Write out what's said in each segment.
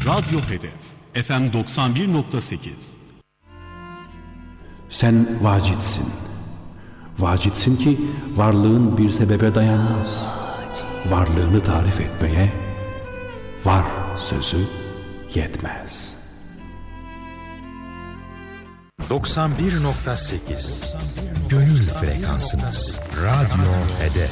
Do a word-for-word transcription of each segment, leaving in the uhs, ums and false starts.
Radyo Hedef F M doksan bir nokta sekiz. Sen vacitsin. Vacitsin ki varlığın bir sebebe dayanmaz. Varlığını tarif etmeye var sözü yetmez. doksan bir nokta sekiz Gönül frekansınız. Radyo Hedef.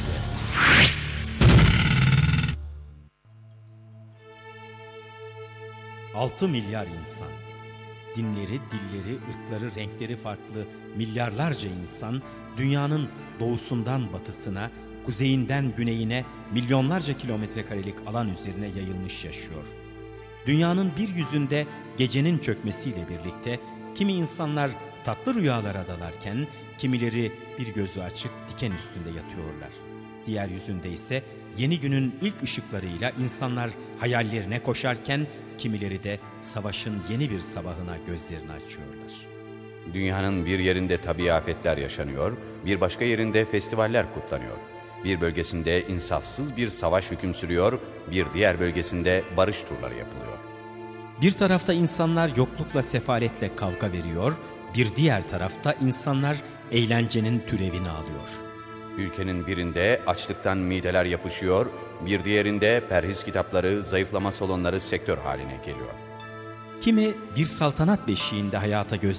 Altı milyar insan. Dinleri, dilleri, ırkları, renkleri farklı milyarlarca insan dünyanın doğusundan batısına, kuzeyinden güneyine milyonlarca kilometre karelik alan üzerine yayılmış yaşıyor. Dünyanın bir yüzünde gecenin çökmesiyle birlikte kimi insanlar tatlı rüyalara dalarken kimileri bir gözü açık diken üstünde yatıyorlar. Diğer yüzünde ise yeni günün ilk ışıklarıyla insanlar hayallerine koşarken kimileri de savaşın yeni bir sabahına gözlerini açıyorlar. Dünyanın bir yerinde tabii afetler yaşanıyor, bir başka yerinde festivaller kutlanıyor. Bir bölgesinde insafsız bir savaş hüküm sürüyor, bir diğer bölgesinde barış turları yapılıyor. Bir tarafta insanlar yoklukla sefaletle kavga veriyor, bir diğer tarafta insanlar eğlencenin türevini alıyor. Ülkenin birinde açlıktan mideler yapışıyor, bir diğerinde perhiz kitapları, zayıflama salonları sektör haline geliyor. Kimi bir saltanat beşiğinde hayata göz